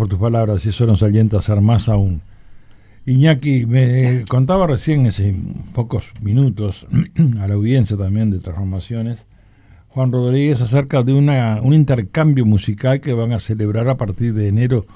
por tus palabras y eso nos alienta a hacer más aún. Iñaki, me contaba recién, hace pocos minutos, a la audiencia también de Transformaciones, Juan Rodríguez, acerca de un intercambio musical que van a celebrar a partir de enero